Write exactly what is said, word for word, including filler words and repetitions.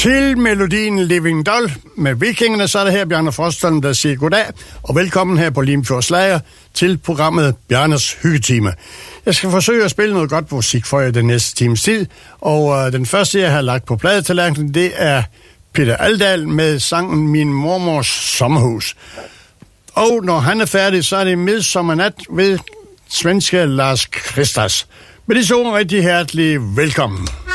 Til melodien Living Doll med Vikingerne, så er det her Bjarne Frostholm, der siger goddag, og velkommen her på Limfjord Slager til programmet Bjarnes Hyggetime. Jeg skal forsøge at spille noget godt musik for jer den næste times tid, og øh, den første, jeg har lagt på pladetallerkenen, det er Peter Aldahl med sangen Min Mormors Sommerhus. Og når han er færdig, så er det Midsommernat ved svenske Lars Christas. Med disse ord rigtig hjertelig velkommen.